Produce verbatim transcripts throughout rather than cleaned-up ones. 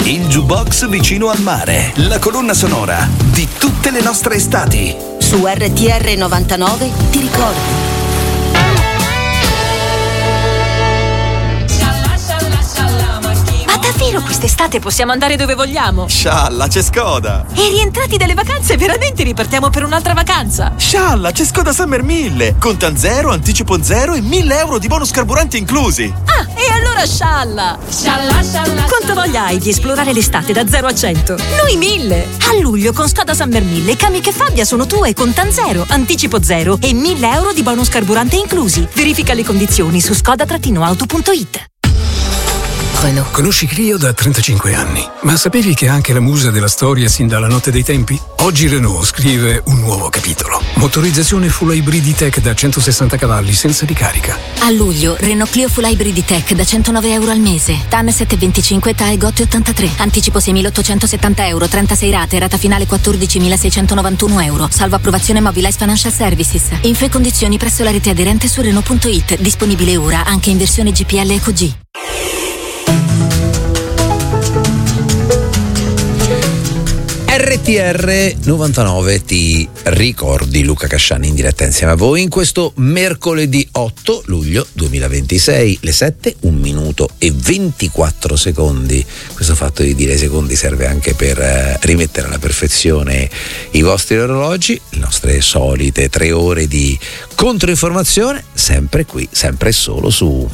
Il jukebox vicino al mare, la colonna sonora di tutte le nostre estati. Su R T R novantanove ti ricordi. Davvero quest'estate possiamo andare dove vogliamo? Scialla, c'è Skoda! E rientrati dalle vacanze veramente ripartiamo per un'altra vacanza? Scialla, c'è Skoda Summer mille! Contan zero, anticipo zero e mille euro di bonus carburanti inclusi! Ah, e allora scialla! Scialla, scialla! Quanto voglia hai di esplorare l'estate da zero a cento? Noi mille! A luglio con Skoda Summer mille, Kamiq e Fabia sono tue, contan zero, anticipo zero e mille euro di bonus carburante inclusi. Verifica le condizioni su skoda auto punto it. Conosci Clio da trentacinque anni, ma sapevi che è anche la musa della storia sin dalla notte dei tempi? Oggi Renault scrive un nuovo capitolo. Motorizzazione full hybrid E-Tech da centosessanta cavalli senza ricarica. A luglio, Renault Clio full hybrid E-Tech da centonove euro al mese. T A N settecentoventicinque, T A E Gotti ottantatré. Anticipo seimilaottocentosettanta euro, trentasei rate, rata finale quattordicimilaseicentonovantuno euro. Salvo approvazione Mobilize Financial Services. Info e condizioni presso la rete aderente su Renault punto it. Disponibile ora anche in versione G P L Eco G. R T R novantanove ti ricordi, Luca Casciani in diretta insieme a voi in questo mercoledì otto luglio duemilaventisei, le sette, un minuto e ventiquattro secondi. Questo fatto di dire secondi serve anche per eh, rimettere alla perfezione i vostri orologi, le nostre solite tre ore di controinformazione, sempre qui, sempre e solo su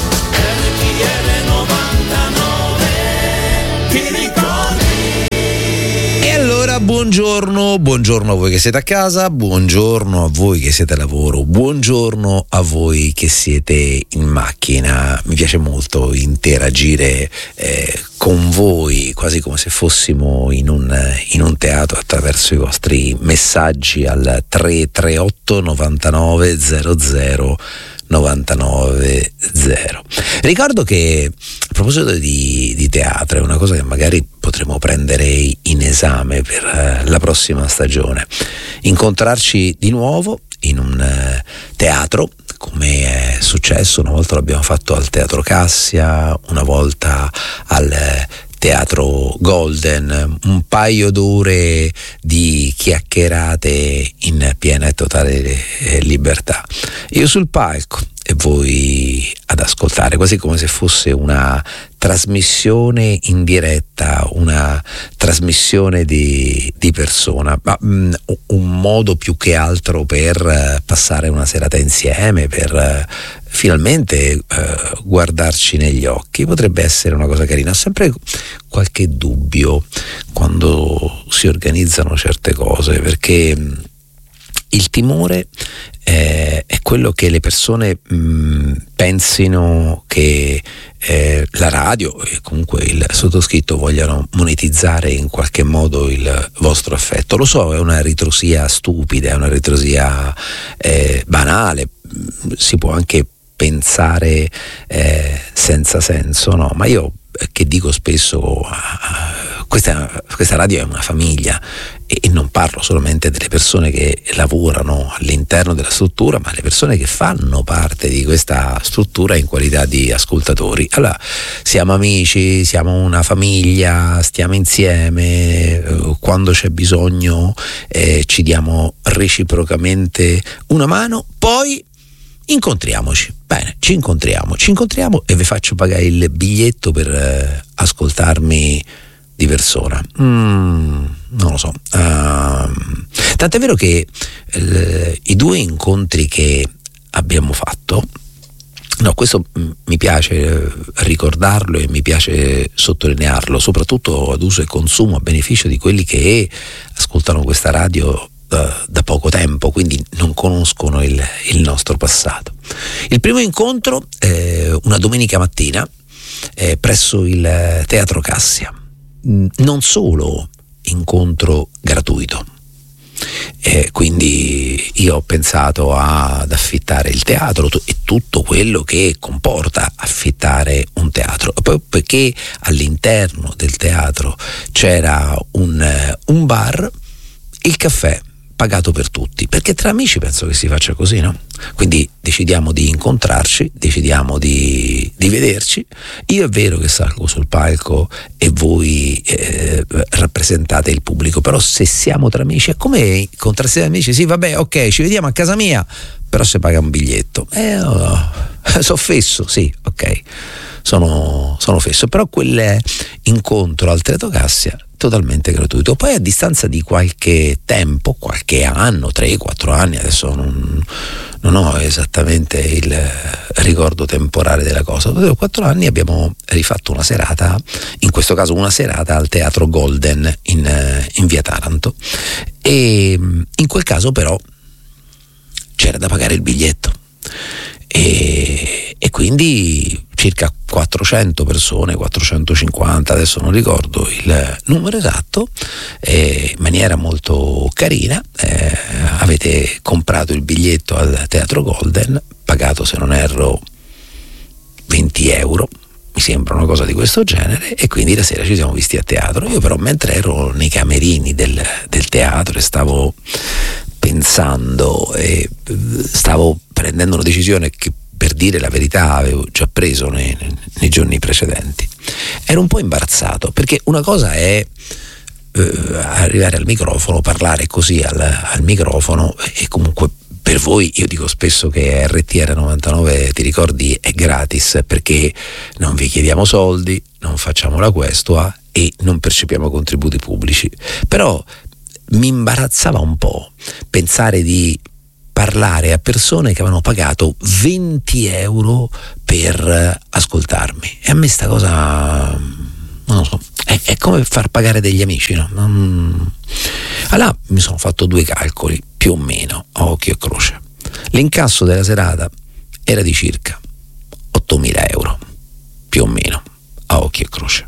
buongiorno, buongiorno a voi che siete a casa, buongiorno a voi che siete a lavoro, buongiorno a voi che siete in macchina. Mi piace molto interagire eh, con voi, quasi come se fossimo in un, in un teatro, attraverso i vostri messaggi al tre tre otto novantanove zero zero novantanove zero. Ricordo che a proposito di, di teatro, è una cosa che magari potremo prendere in esame per uh, la prossima stagione, incontrarci di nuovo in un uh, teatro, come è successo. Una volta l'abbiamo fatto al Teatro Cassia, una volta al uh, Teatro Golden, un paio d'ore di chiacchierate in piena e totale libertà. Io sul palco e voi ad ascoltare, quasi come se fosse una trasmissione in diretta, una trasmissione di, di persona, ma mh, un modo più che altro per uh, passare una serata insieme, per uh, finalmente uh, guardarci negli occhi. Potrebbe essere una cosa carina. Ho sempre qualche dubbio quando si organizzano certe cose, perché mh, il timore eh, è quello che le persone mh, pensino che eh, la radio e comunque il sottoscritto vogliano monetizzare in qualche modo il vostro affetto. Lo so, è una ritrosia stupida, è una ritrosia eh, banale, si può anche pensare eh, senza senso, no? Ma io che dico spesso, questa, questa radio è una famiglia, e, e non parlo solamente delle persone che lavorano all'interno della struttura, ma le persone che fanno parte di questa struttura in qualità di ascoltatori. Allora, siamo amici, siamo una famiglia, stiamo insieme, eh, quando c'è bisogno eh, ci diamo reciprocamente una mano, poi incontriamoci. Bene, ci incontriamo, ci incontriamo e vi faccio pagare il biglietto per eh, ascoltarmi di persona. Mm, non lo so. Uh, tant'è vero che eh, i due incontri che abbiamo fatto, no, questo m- mi piace ricordarlo e mi piace sottolinearlo, soprattutto ad uso e consumo, a beneficio di quelli che ascoltano questa radio Da, da poco tempo, quindi non conoscono il, il nostro passato. Il primo incontro eh, una domenica mattina eh, presso il Teatro Cassia. Non solo incontro gratuito, eh, quindi io ho pensato ad affittare il teatro e tutto quello che comporta affittare un teatro, poi perché all'interno del teatro c'era un, un bar, il caffè pagato per tutti, perché tra amici penso che si faccia così, no? Quindi decidiamo di incontrarci, decidiamo di, di vederci. Io è vero che salgo sul palco e voi eh, rappresentate il pubblico, però se siamo tra amici è come incontrarsi tra amici. Sì, vabbè, ok, ci vediamo a casa mia, però se paga un biglietto. Eh, oh, sono fesso, sì, ok, sono, sono fesso, però quell'incontro al Teatro Cassia totalmente gratuito. Poi a distanza di qualche tempo, qualche anno, tre quattro anni, adesso non, non ho esattamente il ricordo temporale della cosa, dopo quattro anni abbiamo rifatto una serata, in questo caso una serata al Teatro Golden in, in via Taranto, e in quel caso però c'era da pagare il biglietto e, e quindi circa quattrocento persone, quattrocentocinquanta, adesso non ricordo il numero esatto, eh, in maniera molto carina, eh, avete comprato il biglietto al Teatro Golden, pagato se non erro venti euro, mi sembra una cosa di questo genere, e quindi la sera ci siamo visti a teatro. Io però mentre ero nei camerini del, del teatro e stavo pensando e stavo prendendo una decisione che, per dire la verità, avevo già preso nei, nei giorni precedenti, ero un po' imbarazzato, perché una cosa è eh, arrivare al microfono, parlare così al, al microfono, e comunque per voi io dico spesso che R T R novantanove, ti ricordi, è gratis, perché non vi chiediamo soldi, non facciamo la questua e non percepiamo contributi pubblici. Però mi imbarazzava un po' pensare di parlare a persone che avevano pagato venti euro per ascoltarmi, e a me sta cosa, non lo so, è, è come far pagare degli amici, no? Non... Allora mi sono fatto due calcoli, più o meno, a occhio e croce. L'incasso della serata era di circa ottomila euro, più o meno, a occhio e croce,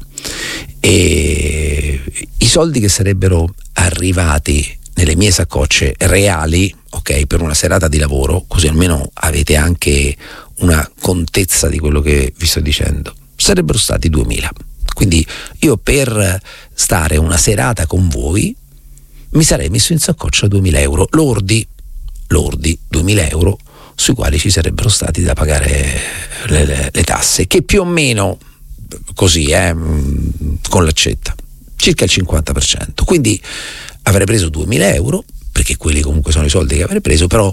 e i soldi che sarebbero arrivati nelle mie saccocce reali, ok, per una serata di lavoro, così almeno avete anche una contezza di quello che vi sto dicendo, sarebbero stati duemila. Quindi io per stare una serata con voi mi sarei messo in saccoccia duemila euro lordi, lordi duemila euro, sui quali ci sarebbero stati da pagare le, le, le tasse, che più o meno così, eh, con l'accetta, circa il cinquanta per cento. Quindi avrei preso duemila euro, perché quelli comunque sono i soldi che avrei preso, però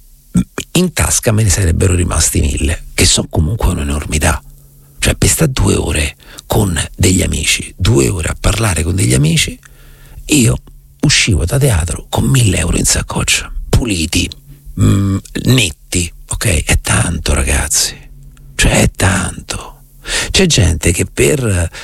in tasca me ne sarebbero rimasti mille, che sono comunque un'enormità. Cioè, per stare due ore con degli amici, due ore a parlare con degli amici, io uscivo da teatro con mille euro in saccoccia, puliti, mh, netti, ok? È tanto, ragazzi, cioè è tanto. C'è gente che per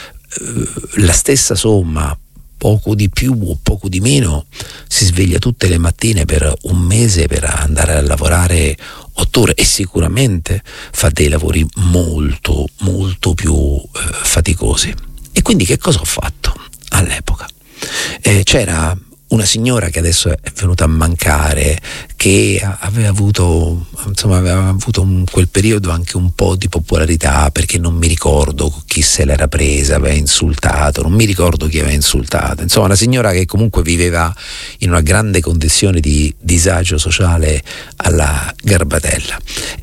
uh, la stessa somma, poco di più o poco di meno, si sveglia tutte le mattine per un mese per andare a lavorare otto ore, e sicuramente fa dei lavori molto molto più eh, faticosi. E quindi che cosa ho fatto all'epoca? Eh, c'era una signora che adesso è venuta a mancare, che aveva avuto, insomma, aveva avuto in quel periodo anche un po' di popolarità, perché non mi ricordo chi se l'era presa, aveva insultato, non mi ricordo chi aveva insultato, insomma una signora che comunque viveva in una grande condizione di disagio sociale alla Garbatella,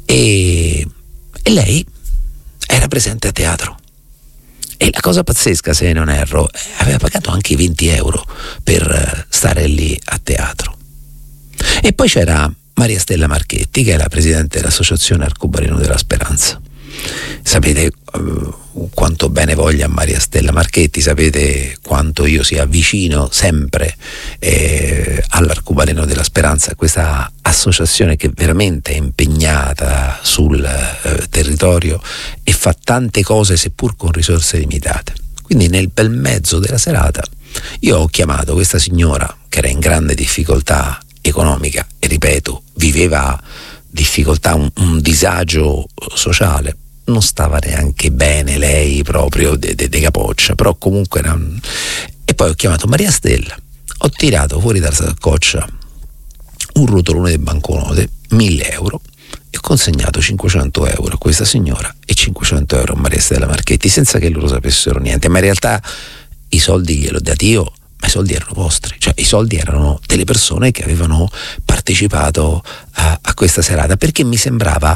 e, e lei era presente a teatro. E la cosa pazzesca, se non erro, aveva pagato anche i venti euro per stare lì a teatro. E poi c'era Maria Stella Marchetti, che è la presidente dell'Associazione Arcobaleno della Speranza. Sapete uh, quanto bene voglia a Maria Stella Marchetti, sapete quanto io sia vicino sempre eh, all'Arcobaleno della Speranza, questa associazione che veramente è impegnata sul eh, territorio e fa tante cose seppur con risorse limitate. Quindi nel bel mezzo della serata io ho chiamato questa signora che era in grande difficoltà economica e, ripeto, viveva difficoltà, un, un disagio sociale, non stava neanche bene lei proprio de, de, de capoccia, però comunque era un... E poi ho chiamato Maria Stella, ho tirato fuori dalla saccoccia un rotolone di banconote, mille euro, e ho consegnato cinquecento euro a questa signora e cinquecento euro a Maria Stella Marchetti, senza che loro sapessero niente, ma in realtà i soldi gliel'ho dati io, ma i soldi erano vostri, cioè i soldi erano delle persone che avevano partecipato a, a questa serata, perché mi sembrava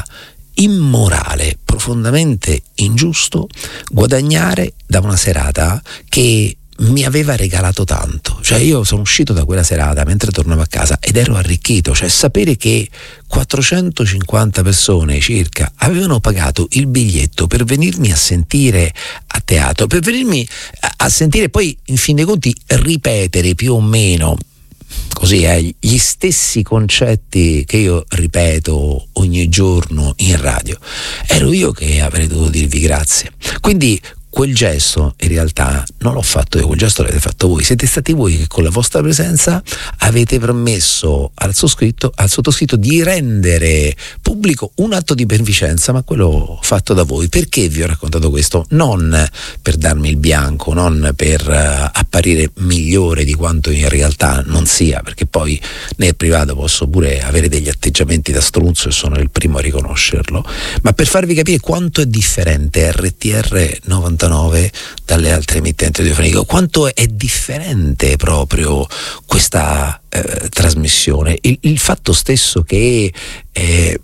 immorale, profondamente ingiusto guadagnare da una serata che mi aveva regalato tanto. Cioè io sono uscito da quella serata mentre tornavo a casa ed ero arricchito, cioè sapere che quattrocentocinquanta persone circa avevano pagato il biglietto per venirmi a sentire a teatro, per venirmi a, a sentire poi in fin dei conti ripetere più o meno così eh, gli stessi concetti che io ripeto ogni giorno in radio. Ero io che avrei dovuto dirvi grazie. Quindi quel gesto in realtà non l'ho fatto io, quel gesto l'avete fatto voi, siete stati voi che con la vostra presenza avete permesso al sottoscritto, al sottoscritto di rendere pubblico un atto di beneficenza, ma quello fatto da voi. Perché vi ho raccontato questo? Non per darmi il bianco, non per uh, apparire migliore di quanto in realtà non sia, perché poi nel privato posso pure avere degli atteggiamenti da strunzo e sono il primo a riconoscerlo, ma per farvi capire quanto è differente R T R novantanove dalle altre emittenti radiofoniche, quanto è differente proprio questa eh, trasmissione, il, il fatto stesso che eh,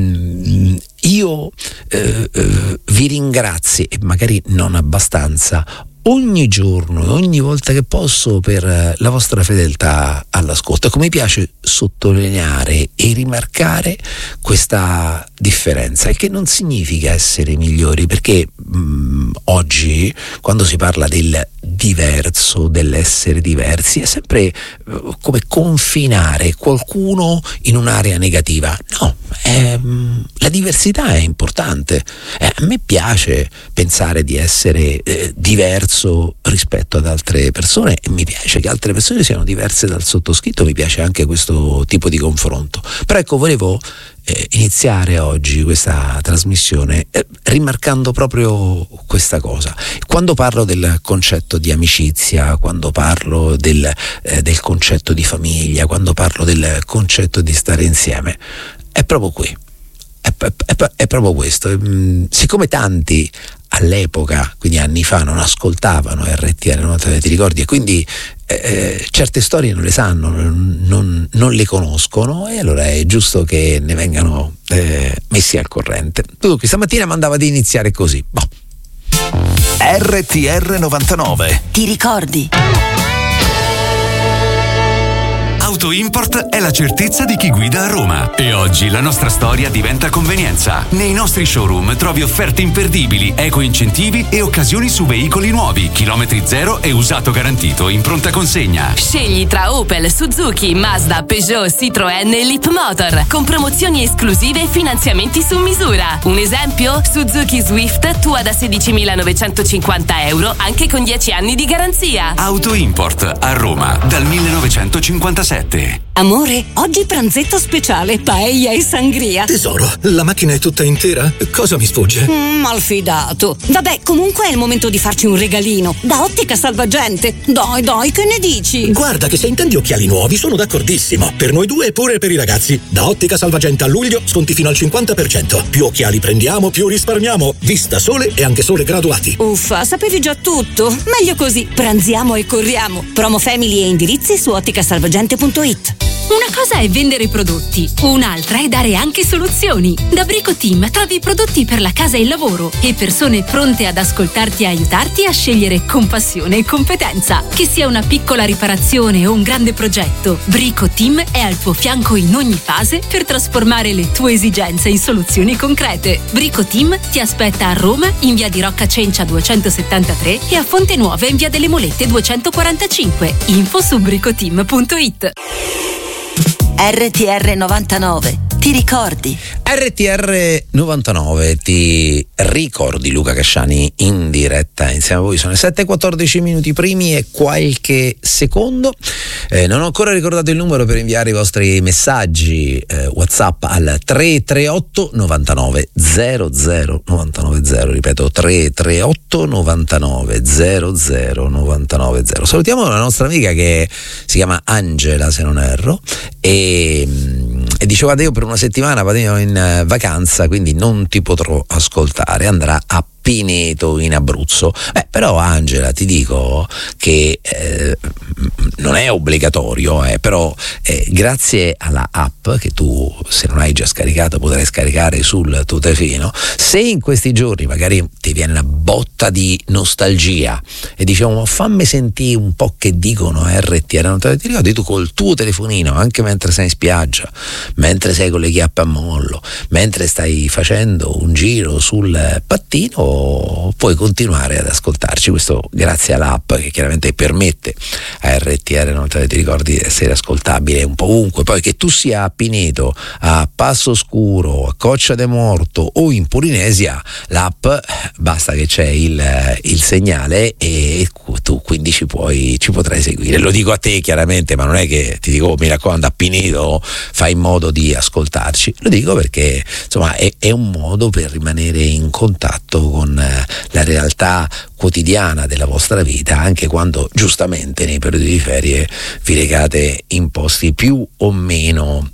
mh, io eh, eh, vi ringrazi, e magari non abbastanza, ogni giorno, ogni volta che posso, per la vostra fedeltà all'ascolto. Come mi piace sottolineare e rimarcare questa differenza, il che non significa essere migliori, perché mh, oggi quando si parla del diverso, dell'essere diversi, è sempre uh, come confinare qualcuno in un'area negativa. No, è, mh, la diversità è importante. Eh, a me piace pensare di essere eh, diverso rispetto ad altre persone, e mi piace che altre persone siano diverse dal sottoscritto, mi piace anche questo tipo di confronto. Però ecco, volevo eh, iniziare oggi questa trasmissione eh, rimarcando proprio questa cosa. Quando parlo del concetto di amicizia, quando parlo del, eh, del concetto di famiglia, quando parlo del concetto di stare insieme, è proprio qui, è, è, è, è proprio questo. E, siccome tanti all'epoca, quindi anni fa, non ascoltavano R T R novantanove, ti ricordi? E quindi eh, certe storie non le sanno, non, non le conoscono, e allora è giusto che ne vengano eh, messi al corrente. Tu questa mattina mandava di iniziare così. Boh. R T R novantanove. Ti ricordi? Auto Import è la certezza di chi guida a Roma, e oggi la nostra storia diventa convenienza. Nei nostri showroom trovi offerte imperdibili, eco incentivi e occasioni su veicoli nuovi, chilometri zero e usato garantito in pronta consegna. Scegli tra Opel, Suzuki, Mazda, Peugeot, Citroën e Leapmotor, con promozioni esclusive e finanziamenti su misura. Un esempio? Suzuki Swift tua da sedicimilanovecentocinquanta euro, anche con dieci anni di garanzia. Auto Import a Roma dal millenovecentocinquantasette. Amore, oggi pranzetto speciale, paella e sangria. Tesoro, la macchina è tutta intera? Cosa mi sfugge? Mm, malfidato. Vabbè, comunque è il momento di farci un regalino. Da Ottica Salvagente. Dai, dai, che ne dici? Guarda che se intendi occhiali nuovi sono d'accordissimo. Per noi due e pure per i ragazzi. Da Ottica Salvagente a luglio sconti fino al cinquanta per cento. Più occhiali prendiamo, più risparmiamo. Vista sole e anche sole graduati. Uffa, sapevi già tutto? Meglio così. Pranziamo e corriamo. Promo family e indirizzi su otticasalvagente punto it. Una cosa è vendere prodotti, un'altra è dare anche soluzioni. Da Brico Team trovi prodotti per la casa e il lavoro e persone pronte ad ascoltarti e aiutarti a scegliere con passione e competenza. Che sia una piccola riparazione o un grande progetto, Brico Team è al tuo fianco in ogni fase per trasformare le tue esigenze in soluzioni concrete. Brico Team ti aspetta a Roma in via di Rocca Cencia duecentosettantatré e a Fonte Nuova in via delle Molette duecentoquarantacinque. Info su bricoteam punto it. R T R novantanove. Ti ricordi? R T R novantanove, ti ricordi? Luca Casciani in diretta insieme a voi. Sono le sette e quattordici minuti primi e qualche secondo. Eh, non ho ancora ricordato il numero per inviare i vostri messaggi eh, WhatsApp al tre tre otto novantanove zero zero novantanove zero. Ripeto, tre tre otto novantanove zero zero novantanove zero. Salutiamo la nostra amica che si chiama Angela, se non erro, e, e diceva: io per una settimana vado in vacanza, quindi non ti potrò ascoltare. Andrà a Pineto in Abruzzo. Beh, però Angela, ti dico che eh, non è obbligatorio, eh, però eh, grazie alla app che tu, se non hai già scaricato, potrai scaricare sul tuo telefonino, se in questi giorni magari ti viene una botta di nostalgia e diciamo fammi sentire un po' che dicono R T R, non te ti ricordi, tu col tuo telefonino, anche mentre sei in spiaggia, mentre sei con le chiappe a mollo, mentre stai facendo un giro sul pattino, puoi continuare ad ascoltarci. Questo grazie all'app che chiaramente permette a R T R, non te ti ricordi, di essere ascoltabile un po' ovunque. Poi che tu sia a Pineto, a Passo Scuro, a Coccia de Morto o in Polinesia, l'app basta che c'è il, il segnale e tu quindi ci puoi ci potrai seguire. Lo dico a te chiaramente, ma non è che ti dico oh, mi raccomando a Pineto fai in modo di ascoltarci, lo dico perché insomma è, è un modo per rimanere in contatto con la realtà quotidiana della vostra vita, anche quando giustamente nei periodi di ferie vi recate in posti più o meno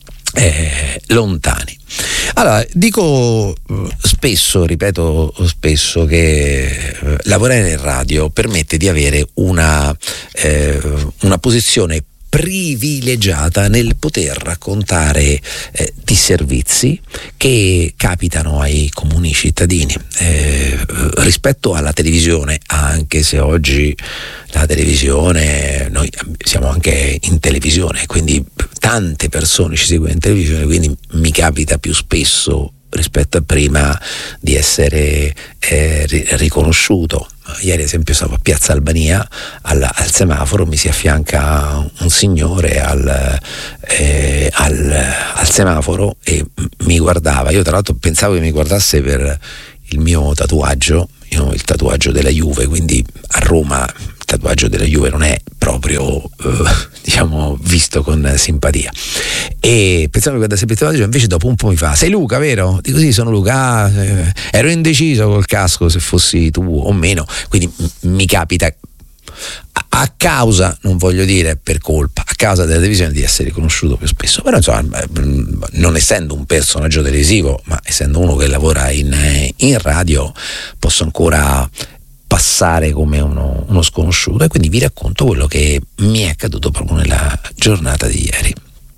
eh, lontani. Allora, dico spesso, ripeto spesso che eh, lavorare nel radio permette di avere una, eh, una posizione privilegiata nel poter raccontare eh, di servizi che capitano ai comuni cittadini eh, rispetto alla televisione, anche se oggi la televisione, noi siamo anche in televisione, quindi tante persone ci seguono in televisione, quindi mi capita più spesso rispetto a prima di essere eh, riconosciuto. Ieri ad esempio stavo a Piazza Albania al, al semaforo, mi si affianca un signore al, eh, al, al semaforo e mi guardava. Io tra l'altro pensavo che mi guardasse per il mio tatuaggio, io ho il tatuaggio della Juve, quindi a Roma il tatuaggio della Juve non è proprio eh, diciamo visto con simpatia, e pensavo che guardasse per il tatuaggio, invece dopo un po' mi fa: sei Luca, vero? Dico sì, sono Luca. Ah, eh, ero indeciso col casco se fossi tu o meno, quindi m- mi capita a-, a causa, non voglio dire per colpa, a causa della televisione, di essere conosciuto più spesso. Però insomma, non essendo un personaggio televisivo, ma essendo uno che lavora in, in radio, posso ancora passare come uno, uno sconosciuto, e quindi vi racconto quello che mi è accaduto proprio nella giornata di ieri.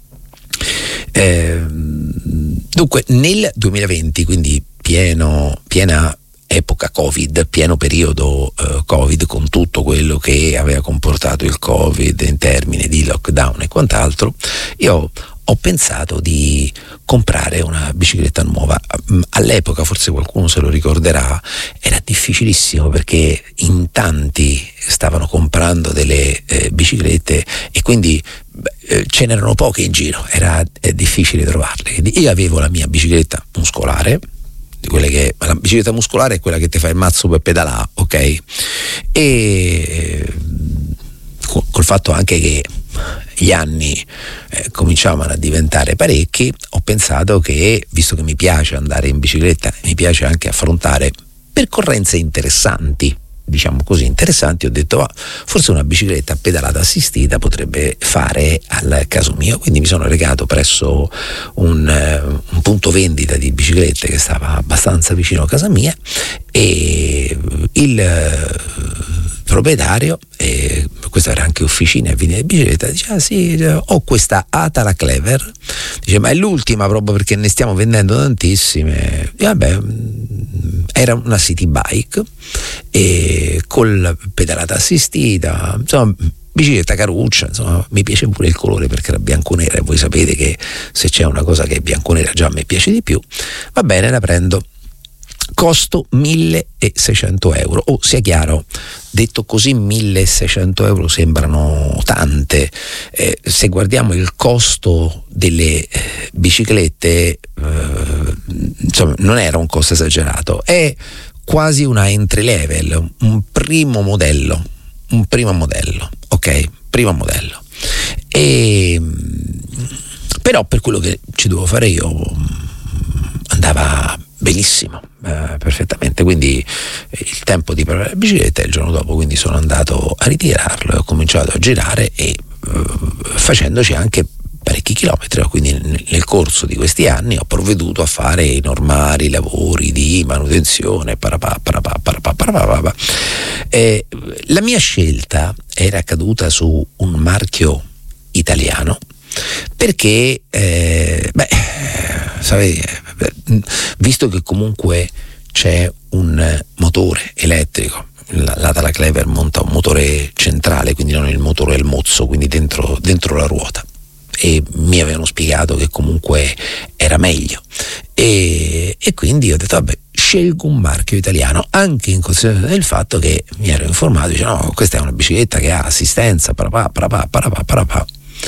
Eh, dunque nel duemilaventi, quindi pieno, piena epoca Covid, pieno periodo eh, Covid, con tutto quello che aveva comportato il Covid in termini di lockdown e quant'altro, io ho pensato di comprare una bicicletta nuova. All'epoca, forse qualcuno se lo ricorderà, era difficilissimo perché in tanti stavano comprando delle eh, biciclette e quindi eh, ce n'erano poche in giro, era eh, difficile trovarle. Quindi io avevo la mia bicicletta muscolare, di quelle che la bicicletta muscolare è quella che ti fa il mazzo per pedalare, ok? E eh, col fatto anche che gli anni eh, cominciavano a diventare parecchi, ho pensato che, visto che mi piace andare in bicicletta, mi piace anche affrontare percorrenze interessanti, diciamo così interessanti, ho detto ah, forse una bicicletta pedalata assistita potrebbe fare al caso mio. Quindi mi sono recato presso un, un punto vendita di biciclette che stava abbastanza vicino a casa mia, e il proprietario, e questa era anche officina e vendita di bicicletta, dice ah sì, ho questa Atala Clever, dice ma è l'ultima proprio perché ne stiamo vendendo tantissime. E vabbè, era una city bike e col pedalata assistita, insomma bicicletta caruccia, insomma mi piace pure il colore perché era bianconera, e voi sapete che se c'è una cosa che è bianconera già a me piace di più. Va bene, la prendo. Costo milleseicento euro. Oh, sia chiaro, detto così milleseicento euro sembrano tante, eh, se guardiamo il costo delle eh, biciclette eh, insomma non era un costo esagerato, è quasi una entry level, un primo modello, un primo modello, ok? Primo modello. E però per quello che ci dovevo fare io andava benissimo, eh, perfettamente, quindi il tempo di provare la bicicletta è il giorno dopo, quindi sono andato a ritirarlo e ho cominciato a girare, e eh, facendoci anche parecchi chilometri, quindi nel corso di questi anni ho provveduto a fare i normali lavori di manutenzione. Parapà, parapà, parapà, parapà. Eh, la mia scelta era caduta su un marchio italiano perché eh, beh, sapete, visto che comunque c'è un motore elettrico, l'Atala Clever monta un motore centrale, quindi non il motore al mozzo, quindi dentro, dentro la ruota, e mi avevano spiegato che comunque era meglio, e, e quindi ho detto vabbè, scelgo un marchio italiano, anche in considerazione del fatto che mi ero informato, dice no, questa è una bicicletta che ha assistenza, parapà, parapà, parapà, parapà,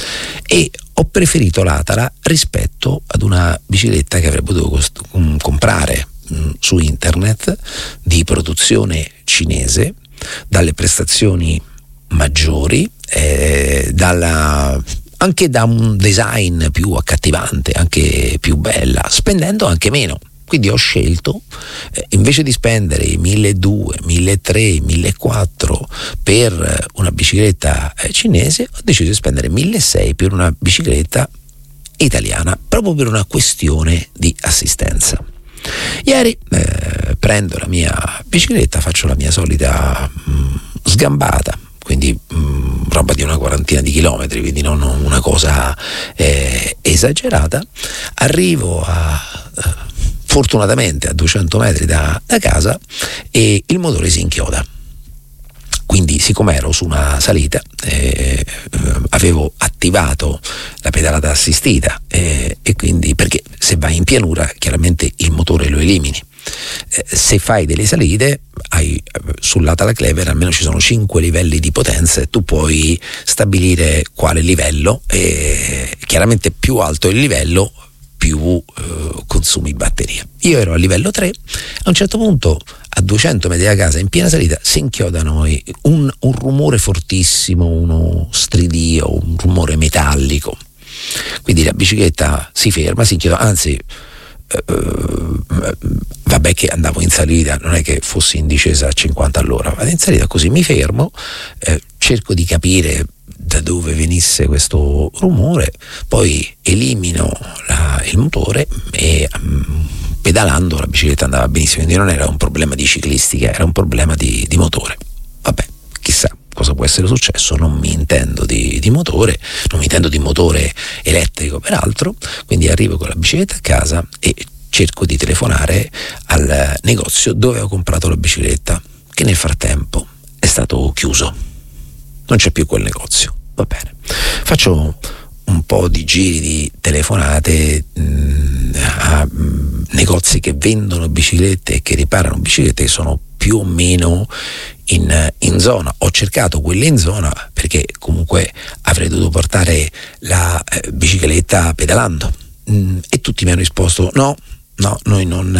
e ho preferito l'Atala rispetto ad una bicicletta che avrei potuto cost- comprare mh, su internet, di produzione cinese, dalle prestazioni maggiori, eh, dalla, anche da un design più accattivante, anche più bella, spendendo anche meno. Quindi ho scelto, eh, invece di spendere i milleduecento, milletrecento, millequattrocento per una bicicletta eh, cinese, ho deciso di spendere milleseicento per una bicicletta italiana, proprio per una questione di assistenza. Ieri eh, prendo la mia bicicletta, faccio la mia solita mh, sgambata, quindi mh, roba di una quarantina di chilometri, quindi non una cosa eh, esagerata. Arrivo a eh, fortunatamente a duecento metri da, da casa, e il motore si inchioda. Quindi, siccome ero su una salita, eh, avevo attivato la pedalata assistita, eh, e quindi, perché se vai in pianura chiaramente il motore lo elimini. Eh, se fai delle salite, hai, sull'Atala Clever almeno ci sono cinque livelli di potenza e tu puoi stabilire quale livello, e chiaramente più alto il livello più eh, consumi batteria. Io ero a livello tre, a un certo punto a duecento metri da casa in piena salita si inchiodano un, un rumore fortissimo, uno stridio, un rumore metallico, quindi la bicicletta si ferma, si inchioda, anzi eh, vabbè che andavo in salita, non è che fossi in discesa a cinquanta all'ora, vado in salita così, mi fermo, eh, cerco di capire da dove venisse questo rumore, poi elimino la, il motore e um, pedalando la bicicletta andava benissimo, quindi non era un problema di ciclistica, era un problema di, di motore. Vabbè, chissà cosa può essere successo, non mi intendo di, di motore, non mi intendo di motore elettrico peraltro, quindi arrivo con la bicicletta a casa e cerco di telefonare al negozio dove ho comprato la bicicletta, che nel frattempo è stato chiuso. Non c'è più quel negozio. Va bene, faccio un po' di giri di telefonate mh, a mh, negozi che vendono biciclette e che riparano biciclette che sono più o meno in, in zona. Ho cercato quelle in zona perché comunque avrei dovuto portare la eh, bicicletta pedalando, mh, e tutti mi hanno risposto no, no, noi non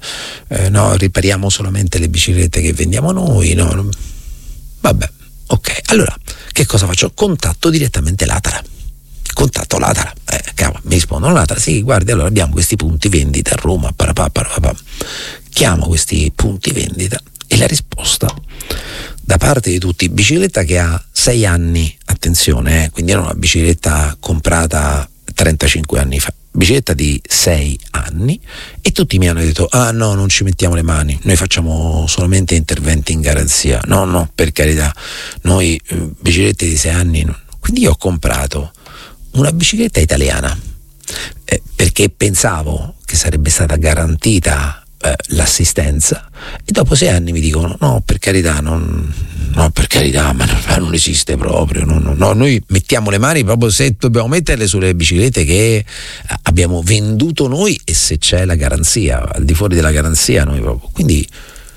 eh, no, ripariamo solamente le biciclette che vendiamo noi, no, no. Vabbè. Ok, allora che cosa faccio? Contatto direttamente l'Atala. Contatto l'Atala. Eh, cavolo, mi rispondono l'Atala. Sì, guardi, allora abbiamo questi punti vendita a Roma. Parapà, parapà. Chiamo questi punti vendita e la risposta da parte di tutti: bicicletta che ha sei anni, attenzione, eh, quindi era una bicicletta comprata trentacinque anni fa. Bicicletta di sei anni, e tutti mi hanno detto ah no, non ci mettiamo le mani, noi facciamo solamente interventi in garanzia, no no, per carità, noi eh, biciclette di sei anni no. Quindi io ho comprato una bicicletta italiana eh, perché pensavo che sarebbe stata garantita eh, l'assistenza, e dopo sei anni mi dicono no, per carità, non, no per carità, ma non, non esiste proprio, no, no, no, noi mettiamo le mani proprio se dobbiamo metterle sulle biciclette che abbiamo venduto noi e se c'è la garanzia, al di fuori della garanzia noi proprio. Quindi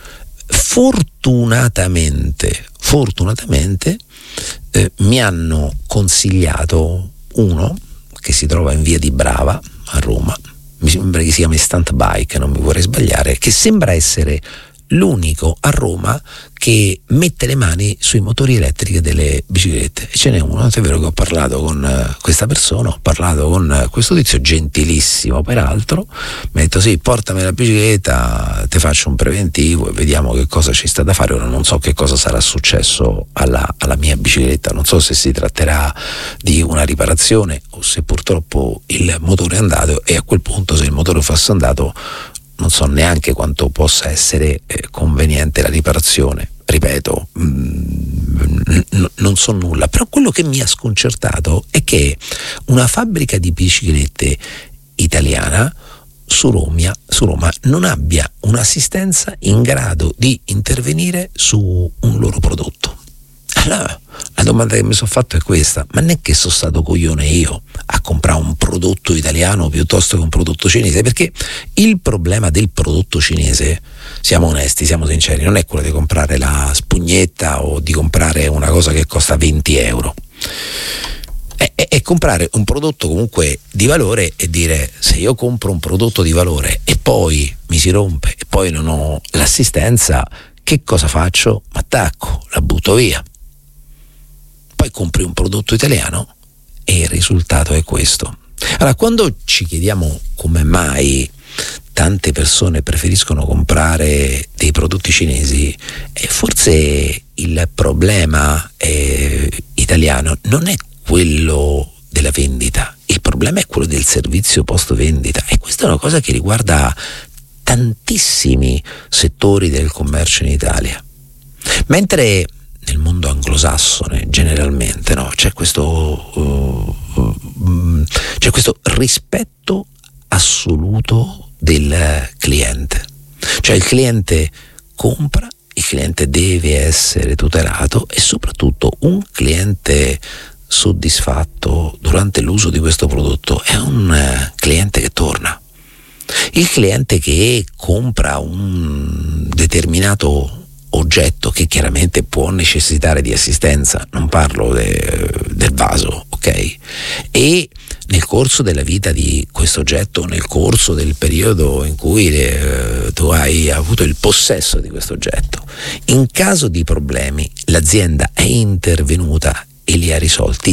fortunatamente fortunatamente eh, mi hanno consigliato uno che si trova in via di Brava a Roma, mi sembra che si chiami Stunt Bike, non mi vorrei sbagliare, che sembra essere l'unico a Roma che mette le mani sui motori elettrici delle biciclette, e ce n'è uno. È vero che ho parlato con questa persona, ho parlato con questo tizio gentilissimo peraltro, mi ha detto sì, portami la bicicletta, te faccio un preventivo e vediamo che cosa ci sta da fare. Ora non so che cosa sarà successo alla, alla mia bicicletta, non so se si tratterà di una riparazione o se purtroppo il motore è andato, e a quel punto, se il motore fosse andato, non so neanche quanto possa essere eh, conveniente la riparazione. Ripeto, mh, n- non so nulla, però quello che mi ha sconcertato è che una fabbrica di biciclette italiana su Roma, su Roma non abbia un'assistenza in grado di intervenire su un loro prodotto. Allora, la domanda che mi sono fatto è questa: ma non è che sono stato coglione io a comprare un prodotto italiano piuttosto che un prodotto cinese? Perché il problema del prodotto cinese, siamo onesti, siamo sinceri, non è quello di comprare la spugnetta o di comprare una cosa che costa venti euro. È, è, è comprare un prodotto comunque di valore e dire: se io compro un prodotto di valore e poi mi si rompe e poi non ho l'assistenza, che cosa faccio? Mi attacco, la butto via. Poi compri un prodotto italiano e il risultato è questo. Allora, quando ci chiediamo come mai tante persone preferiscono comprare dei prodotti cinesi, eh, forse il problema eh, italiano non è quello della vendita, il problema è quello del servizio post vendita, e questa è una cosa che riguarda tantissimi settori del commercio in Italia. Mentre nel mondo anglosassone generalmente, no, c'è questo uh, uh, c'è questo rispetto assoluto del cliente, cioè il cliente compra, il cliente deve essere tutelato, e soprattutto un cliente soddisfatto durante l'uso di questo prodotto è un uh, cliente che torna. Il cliente che compra un determinato oggetto, che chiaramente può necessitare di assistenza, non parlo de, del vaso, ok? E nel corso della vita di questo oggetto, nel corso del periodo in cui eh, tu hai avuto il possesso di questo oggetto, in caso di problemi l'azienda è intervenuta e li ha risolti,